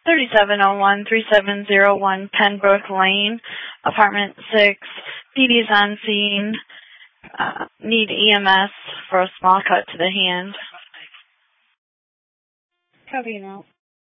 3701-3701 Pembroke Lane, apartment 6. PD's on scene. Need EMS for a small cut to the hand. Copy now.